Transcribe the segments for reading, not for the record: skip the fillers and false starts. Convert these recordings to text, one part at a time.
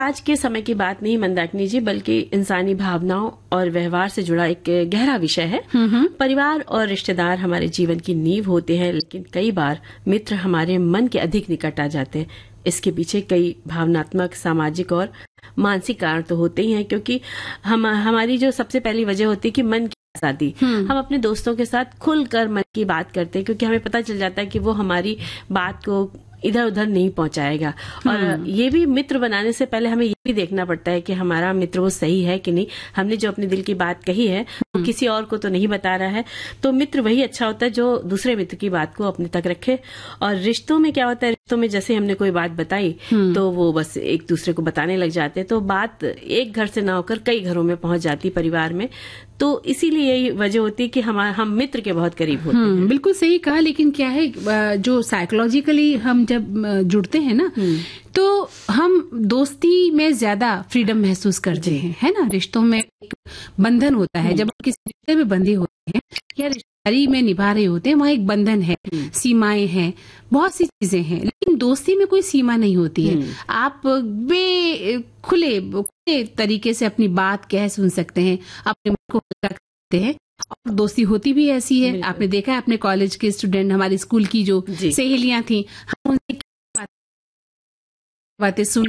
आज के समय की बात नहीं मंदाकिनी जी, बल्कि इंसानी भावनाओं और व्यवहार से जुड़ा एक गहरा विषय है। परिवार और रिश्तेदार हमारे जीवन की नींव होते हैं, लेकिन कई बार मित्र हमारे मन के अधिक निकट आ जाते हैं। इसके पीछे कई भावनात्मक, सामाजिक और मानसिक कारण तो होते ही हैं, क्योंकि हमारी जो सबसे पहली वजह होती है कि मन की आजादी। हम अपने दोस्तों के साथ खुलकर मन की बात करते हैं, क्योंकि हमें पता चल जाता है कि वो हमारी बात को इधर उधर नहीं पहुंचाएगा। और ये भी मित्र बनाने से पहले हमें ये भी देखना पड़ता है कि हमारा मित्र वो सही है कि नहीं, हमने जो अपने दिल की बात कही है वो किसी और को तो नहीं बता रहा है। तो मित्र वही अच्छा होता है जो दूसरे मित्र की बात को अपने तक रखे। और रिश्तों में क्या होता है, रिश्तों में जैसे हमने कोई बात बताई तो वो बस एक दूसरे को बताने लग जाते हैं, तो बात एक घर से ना होकर कई घरों में पहुंच जाती परिवार में। तो इसीलिए यही वजह होती है कि हम मित्र के बहुत करीब होते हैं। बिल्कुल सही कहा। लेकिन क्या है, जो साइकोलॉजिकली हम जब जुड़ते हैं ना, तो हम दोस्ती में ज्यादा फ्रीडम महसूस करते हैं, है ना। रिश्तों में एक बंधन होता है, जब हम किसी रिश्ते में बंधे होते हैं या रिश्तेदारी में निभा रहे होते हैं, वहाँ एक बंधन है, सीमाएं हैं, बहुत सी चीजें हैं। लेकिन दोस्ती में कोई सीमा नहीं होती है। आप खुले तरीके से अपनी बात कह सुन सकते हैं, अपने मन को हल्का कर सकते हैं। और दोस्ती होती भी ऐसी है। आपने देखा है अपने कॉलेज के स्टूडेंट, हमारे स्कूल की जो सहेलियां थी, हम उनसे बातें सुन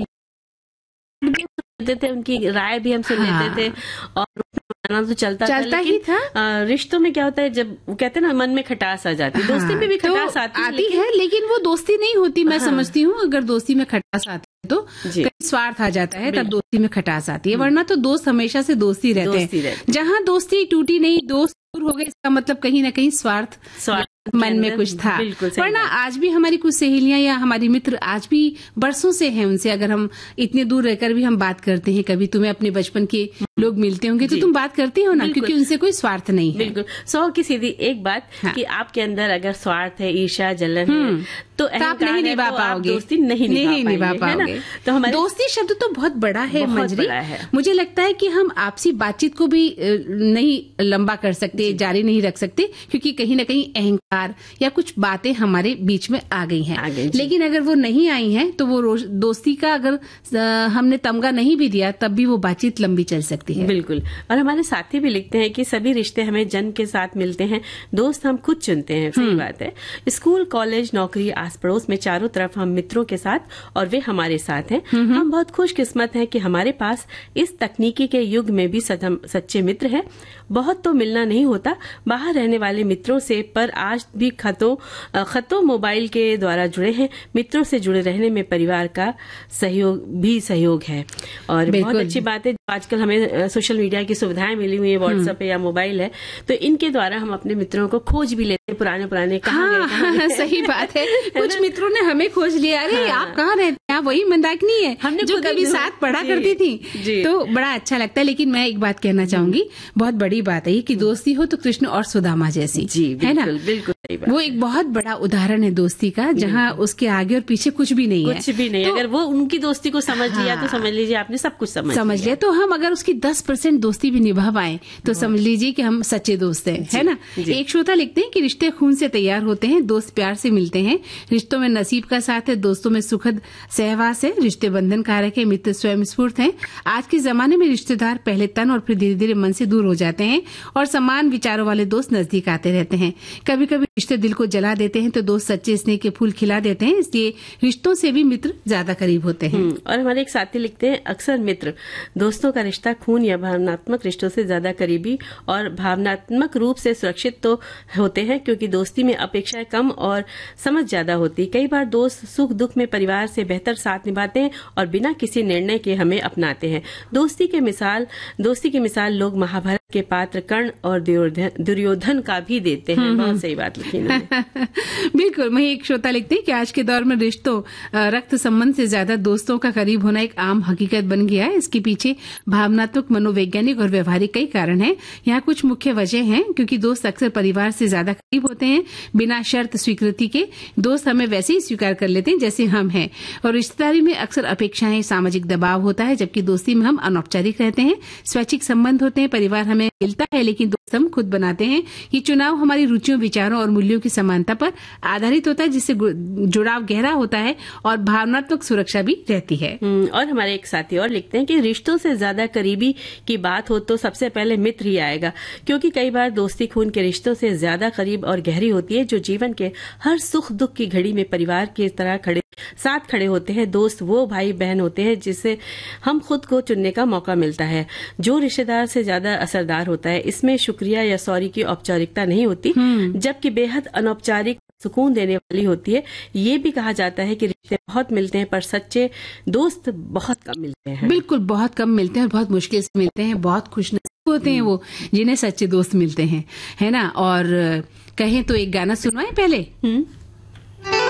लेते थे, उनकी राय भी हम सुन लेते थे, और तो चलता ही था। रिश्तों में क्या होता है, जब वो कहते हैं ना मन में खटास आ जाती है, दोस्ती में भी खटास आती है, लेकिन वो दोस्ती नहीं होती। मैं समझती हूँ अगर दोस्ती में खटास आती है तो कहीं स्वार्थ आ जाता है, तब दोस्ती में खटास आती है। वरना तो दोस्त हमेशा से दोस्ती रहते हैं। जहाँ दोस्ती टूटी नहीं, दोस्त दूर हो गए, इसका मतलब कहीं ना कहीं स्वार्थ मन में कुछ था। वरना आज भी हमारी कुछ सहेलियां या हमारी मित्र आज भी बरसों से हैं, उनसे अगर हम इतने दूर रहकर भी हम बात करते हैं। कभी तुम्हें अपने बचपन के लोग मिलते होंगे तो तुम बात करती हो ना, क्योंकि उनसे कोई स्वार्थ नहीं है। बिल्कुल 100 की सीधी एक बात कि आपके अंदर अगर स्वार्थ है, ईर्ष्या, जलन है, तो आप नहीं निभा पाओगे, दोस्ती नहीं निभा पाओगे। तो हमारे दोस्ती शब्द तो बहुत बड़ा है मंजरी। मुझे लगता है कि हम आपसी बातचीत को भी नहीं लंबा कर सकते, जारी नहीं रख सकते, क्योंकि कहीं ना कहीं अहंकार या कुछ बातें हमारे बीच में आ गई हैं। लेकिन अगर वो नहीं आई हैं, तो वो दोस्ती का अगर हमने तमगा नहीं भी दिया, तब भी वो बातचीत लंबी चल सकती है। बिल्कुल। और हमारे साथी भी लिखते हैं कि सभी रिश्ते हमें जन्म के साथ मिलते हैं, दोस्त हम खुद चुनते हैं। सही बात है। स्कूल, कॉलेज, नौकरी, आस पड़ोस में चारों तरफ हम मित्रों के साथ, और वे हमारे साथ हैं। हम बहुत खुशकिस्मत हैं कि हमारे पास इस तकनीकी के युग में भी सच्चे मित्र हैं। बहुत तो मिलना नहीं होता बाहर रहने वाले मित्रों से, पर आज भी खतों मोबाइल के द्वारा जुड़े हैं। मित्रों से जुड़े रहने में परिवार का सहयोग है। और बहुत अच्छी बात है, आजकल हमें सोशल मीडिया की सुविधाएं मिली हुई है, व्हाट्सएप है या मोबाइल है, तो इनके द्वारा हम अपने मित्रों को खोज भी लेते हैं, पुराने कहाँ गए। सही बात है। कुछ मित्रों ने हमें खोज लिया, अरे आप कहाँ रहते हैं, आप वही मंदाकिनी है हमने जो कभी साथ पढ़ा करती थी। तो बड़ा अच्छा लगता है। लेकिन मैं एक बात कहना चाहूंगी, बहुत बड़ी बात है कि दोस्ती हो तो कृष्ण और सुदामा जैसी, है ना। बिल्कुल वो एक बहुत बड़ा उदाहरण है दोस्ती का, जहाँ उसके आगे और पीछे कुछ भी नहीं है। कुछ भी नहीं। तो अगर वो उनकी दोस्ती को समझ लिया तो समझ लीजिए आपने सब कुछ समझ लिया। तो हम अगर उसकी 10% दोस्ती भी निभा पाए तो समझ लीजिए कि हम सच्चे दोस्त हैं, है ना। एक श्रोता लिखते हैं कि रिश्ते खून से तैयार होते हैं, दोस्त प्यार से मिलते हैं, रिश्तों में नसीब का साथ है, दोस्तों में सुखद सहवास है, रिश्ते बंधन कारक है, मित्र स्वयं स्फूर्त हैं। आज के जमाने में रिश्तेदार पहले तन और फिर धीरे धीरे मन से दूर हो जाते हैं, और समान विचारों वाले दोस्त नजदीक आते रहते हैं। कभी कभी रिश्ते दिल को जला देते हैं, तो दोस्त सच्चे स्नेह के फूल खिला देते हैं। इसलिए रिश्तों से भी मित्र ज्यादा करीब होते हैं। और हमारे एक साथी लिखते हैं, अक्सर मित्र दोस्तों का रिश्ता खून या भावनात्मक रिश्तों से ज्यादा करीबी और भावनात्मक रूप से सुरक्षित तो होते हैं, क्योंकि दोस्ती में अपेक्षाएं कम और समझ ज्यादा होती। कई बार दोस्त सुख दुख में परिवार से बेहतर साथ निभाते हैं और बिना किसी निर्णय के हमें अपनाते हैं। दोस्ती की मिसाल लोग महाभारत के पात्र कर्ण और दुर्योधन का भी देते हैं। बहुत सही बात लिखी है। बिल्कुल। वही एक श्रोता लिखते हैं कि आज के दौर में रिश्तों रक्त संबंध से ज्यादा दोस्तों का करीब होना एक आम हकीकत बन गया है। इसके पीछे भावनात्मक, मनोवैज्ञानिक और व्यवहारिक कई कारण हैं। यहाँ कुछ मुख्य वजह हैं, क्योंकि दोस्त अक्सर परिवार से ज्यादा करीब होते हैं। बिना शर्त स्वीकृति के दोस्त हमें वैसे ही स्वीकार कर लेते हैं जैसे हम हैं। और रिश्तेदारी में अक्सर अपेक्षाएं, सामाजिक दबाव होता है, जबकि दोस्ती में हम अनौपचारिक रहते हैं, स्वैच्छिक संबंध होते हैं। परिवार हमें मिलता है, लेकिन दोस्ती हम खुद बनाते हैं। ये चुनाव हमारी रुचियों, विचारों और मूल्यों की समानता पर आधारित होता है, जिससे जुड़ाव गहरा होता है और भावनात्मक सुरक्षा भी रहती है। और हमारे एक साथी और लिखते हैं कि रिश्तों से ज्यादा करीबी की बात हो तो सबसे पहले मित्र ही आएगा, क्योंकि कई बार दोस्ती खून के रिश्तों से ज्यादा करीब और गहरी होती है, जो जीवन के हर सुख दुख की घड़ी में परिवार की तरह साथ खड़े होते हैं। दोस्त वो भाई बहन होते हैं जिससे हम खुद को चुनने का मौका मिलता है, जो रिश्तेदार से ज्यादा असरदार होता है। इसमें शुक्रिया या सॉरी की औपचारिकता नहीं होती, जबकि बेहद अनौपचारिक सुकून देने वाली होती है। ये भी कहा जाता है कि रिश्ते बहुत मिलते हैं पर सच्चे दोस्त बहुत कम मिलते हैं। बिल्कुल, बहुत कम मिलते हैं और बहुत मुश्किल से मिलते हैं। बहुत खुशनसीब होते हैं वो जिन्हें सच्चे दोस्त मिलते हैं, है ना। और कहें तो एक गाना सुनवाएं पहले।